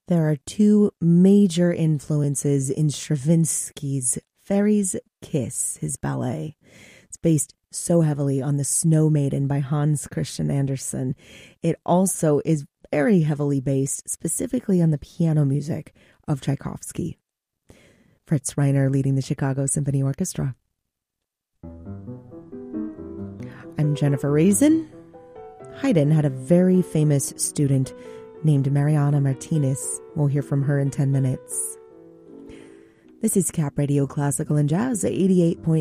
There are two major influences in Stravinsky's Fairy's Kiss, his ballet. It's based so heavily on The Snow Maiden by Hans Christian Andersen. It also is very heavily based specifically on the piano music of Tchaikovsky. Fritz Reiner leading the Chicago Symphony Orchestra. I'm Jennifer Raisin. Haydn had a very famous student named Mariana Martinez. We'll hear from her in 10 minutes. This is Cap Radio Classical and Jazz 88.9